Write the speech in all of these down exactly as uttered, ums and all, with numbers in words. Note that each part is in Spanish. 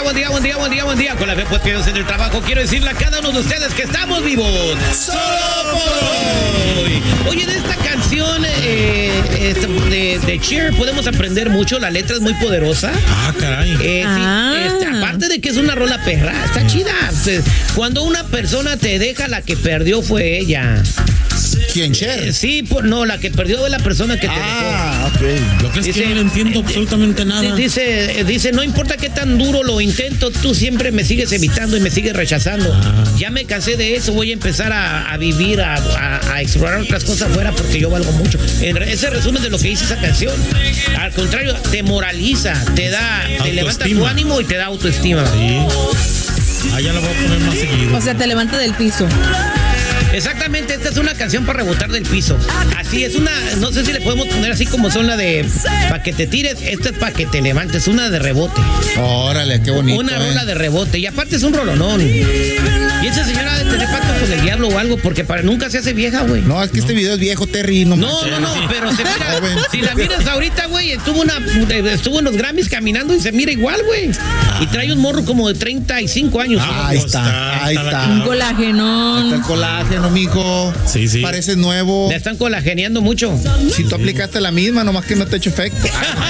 buen día, buen día, buen día, buen día. Con la fe pues que Dios en el trabajo, quiero decirle a cada uno de ustedes que estamos vivos. Solo por hoy. Oye, de esta canción eh, de, de Cher podemos aprender mucho. La letra es muy poderosa. Ah, caray. Eh, ah. Sí, este, aparte de que es una rola perra, está chida. Cuando una persona te deja, la que perdió fue ella. ¿Quién, Cher? Eh, sí, por, no, la que perdió fue la persona que te ah, dejó. ok. Lo que es Dice, que no le entiendo eh, absolutamente nada. Dice, dice, no importa qué tan duro lo intento, tú siempre me sigues evitando y me sigues rechazando. Ah. Ya me cansé de eso, voy a empezar a, a vivir, a, a, a explorar otras cosas afuera porque yo valgo mucho. En ese resumen de lo que dice esa canción. Al contrario, te moraliza, te da, te levanta tu ánimo y te da autoestima. Sí. Ah, ya la voy a poner más seguido. O sea, te levanta del piso. Exactamente, esta es una canción para rebotar del piso. Así es una, no sé si le podemos poner así como son la de para que te tires, esta es para que te levantes, una de rebote. Órale, qué bonito. Una eh. rola de rebote y aparte es un rolonón. Y esa señora debe tener pacto con el diablo o algo porque para, nunca se hace vieja, güey. No, es que no. Este video es viejo, Terry. No, no, no, no, pero se mira, si la miras ahorita, güey, estuvo, una, estuvo en los Grammys caminando y se mira igual, güey. Y trae un morro como de treinta y cinco años. Ah, ahí está, ahí está. Un colágeno. Está el colágeno, mijo. Sí, sí. Parece nuevo. Le están colageneando mucho. Si tú aplicaste la misma, nomás que no te ha hecho efecto.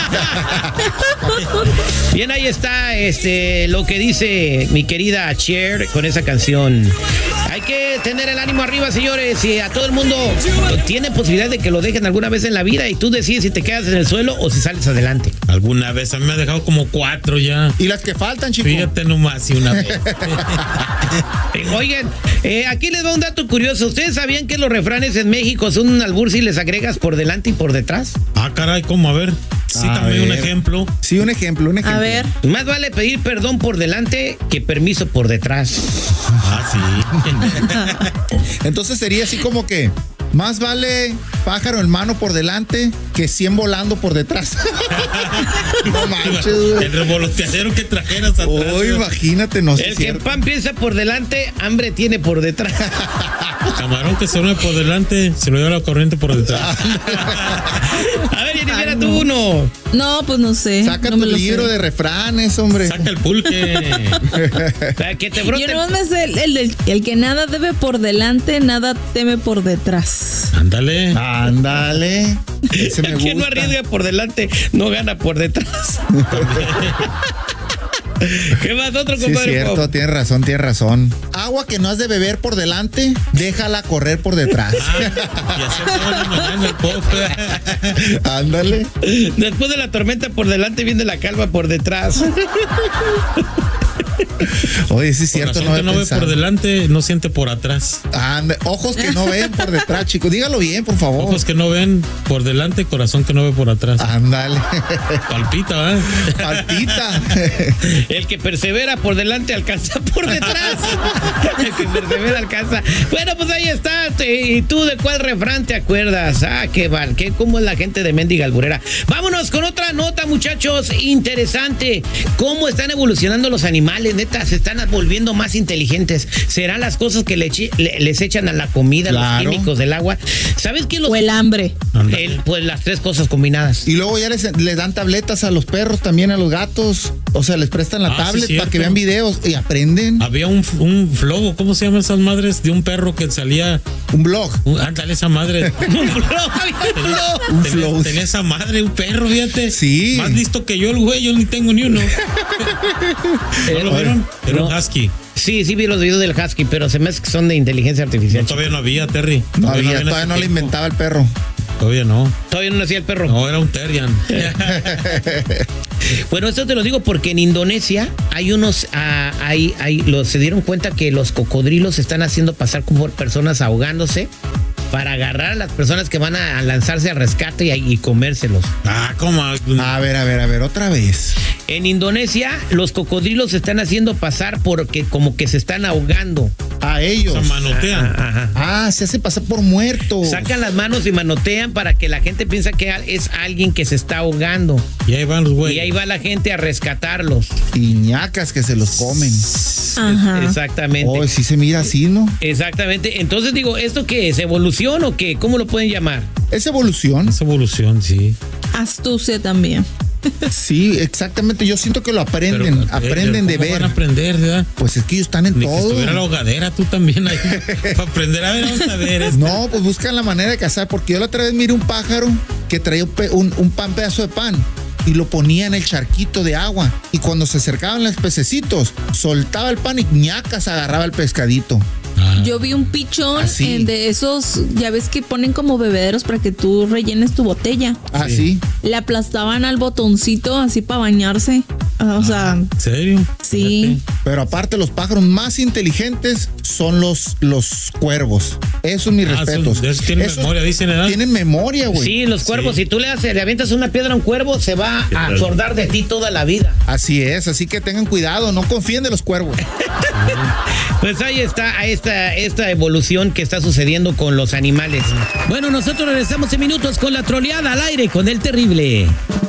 Bien, ahí está este, lo que dice mi querida Cher con esa canción. Hay que tener el ánimo arriba, señores, y a todo el mundo tiene posibilidad de que lo dejen alguna vez en la vida y tú decides si te quedas en el suelo o si sales adelante. Alguna vez, a mí me ha dejado como cuatro ya. Y las que faltan, chico. Fíjate nomás, y una vez. Oigan, eh, aquí les va un dato curioso. ¿Ustedes sabían que los refranes en México son un albur si les agregas por delante y por detrás? Ah, caray, ¿cómo? A ver, cítame un ejemplo. Sí, un ejemplo, un ejemplo. A ver. Más vale pedir perdón por delante que permiso por detrás. Ah, sí. Entonces sería así como que más vale pájaro en mano por delante que cien volando por detrás. No manches, güey. El revoloteadero que trajeras atrás. Oh, imagínate, no sé. El que el pan piensa por delante, hambre tiene por detrás. Camarón que se une por delante, se lo lleva la corriente por detrás. A ver, Jenny, mira tú uno. No, pues no sé. Saca no tu me lo libro sé. de refranes, hombre. Saca el pulque. Que te brote. Yo no me sé el, el, el, el que nada debe por delante, nada teme por detrás. Ándale. Ándale. Ese me El que no gusta. arriesga por delante, no gana por detrás. ¿Qué más otro, Sí, compadre? es cierto, tienes razón, tienes razón. Agua que no has de beber por delante, déjala correr por detrás. Ah, y así toda la mañana el pop. Ándale. Después de la tormenta por delante viene la calma por detrás. Oye, sí es cierto, no, no, no ve por delante, no siente por atrás. Anda, ojos que no ven por detrás, chicos. Dígalo bien, por favor. Ojos que no ven por delante, corazón que no ve por atrás. Ándale. Palpita, ¿eh? Palpita. El que persevera por delante alcanza por detrás. El que persevera alcanza. Bueno, pues ahí está. ¿Y tú de cuál refrán te acuerdas? Ah, qué van, qué cómo es la gente de Mendiga Alburera. Vámonos con otra nota, muchachos. Interesante. ¿Cómo están evolucionando los animales? Neta, se están volviendo más inteligentes. ¿Serán las cosas que le eche, le, les echan a la comida, Claro. los químicos del agua? ¿Sabes qué? Los, O el hambre. el, pues las tres cosas combinadas. Y luego ya les, les dan tabletas a los perros, también a los gatos. O sea, les prestan la Ah, sí, tablet cierto. para que vean videos y aprenden. Había un, un flogo, ¿cómo se llaman esas madres? De un perro que salía. Un blog. Uh, ándale, esa madre. Un flow, un flow. Un tenía, flow. tenía esa madre, un perro, fíjate. Sí. Más listo que yo, el güey, yo ni tengo ni uno. ¿No lo vieron? Era No. un husky. Sí, sí vi los videos del husky, pero se me hace que son de inteligencia artificial. No, todavía no había, Terry. No había, en ese todavía no le tiempo. inventaba el perro. Todavía no. Todavía no nacía el perro. No, era un Terrian. Bueno, esto te lo digo porque en Indonesia hay unos, ah, hay, hay, los, se dieron cuenta que los cocodrilos se están haciendo pasar como personas ahogándose para agarrar a las personas que van a lanzarse al rescate y, y comérselos. Ah, ¿cómo? A ver, a ver, a ver, otra vez. En Indonesia, los cocodrilos se están haciendo pasar porque como que se están ahogando. Ah, a ellos. Se manotean. Ajá, ajá. Ah, se hace pasar por muerto. Sacan las manos y manotean para que la gente piensa que es alguien que se está ahogando. Y ahí van los güeyes. Y ahí va la gente a rescatarlos. Y ñacas que se los comen. Ajá. Exactamente. Oh, sí se mira así, ¿no? Exactamente. Entonces digo, ¿esto qué es? ¿Evolución o qué? ¿Cómo lo pueden llamar? Es evolución. Esa evolución, sí. Astucia también. Sí, exactamente. Yo siento que lo aprenden. Pero, aprenden de ¿cómo ver. van a aprender, verdad? Pues es que ellos están en Ni que todo. estuviera la hogadera, tú también ahí. Para aprender, a ver, vamos a ver esto. No, pues buscan la manera de cazar. Porque yo la otra vez miré un pájaro que traía un, pe- un, un pan, pedazo de pan. Y lo ponía en el charquito de agua. Y cuando se acercaban los pececitos, soltaba el pan y ñacas agarraba el pescadito. Ah. Yo vi un pichón Así. eh, de esos, ya ves que ponen como bebederos para que tú rellenes tu botella. Así. Le aplastaban al botoncito así para bañarse. Ah, o sea, ¿En serio? sí. Pero aparte, los pájaros más inteligentes son los, los cuervos. Esos mis Ah, respetos. son- de esos tienen memoria, dicen, ¿verdad? Tienen memoria, güey. Sí, los cuervos, Sí. si tú le, haces, le avientas una piedra a un cuervo, se va a acordar de ti toda la vida. Así es, así que tengan cuidado, no confíen de los cuervos. Pues ahí está esta, esta evolución que está sucediendo con los animales. Bueno, nosotros regresamos en minutos con la troleada al aire con el terrible.